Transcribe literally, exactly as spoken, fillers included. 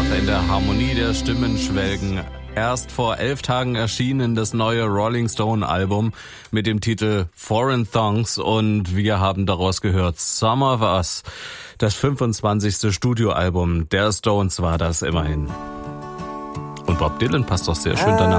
in der Harmonie der Stimmen schwelgen. Erst vor elf Tagen erschienen das neue Rolling Stone Album mit dem Titel Foreign Thongs und wir haben daraus gehört Some of Us. Das fünfundzwanzigste Studioalbum der Stones war das immerhin. Und Bob Dylan passt doch sehr schön danach.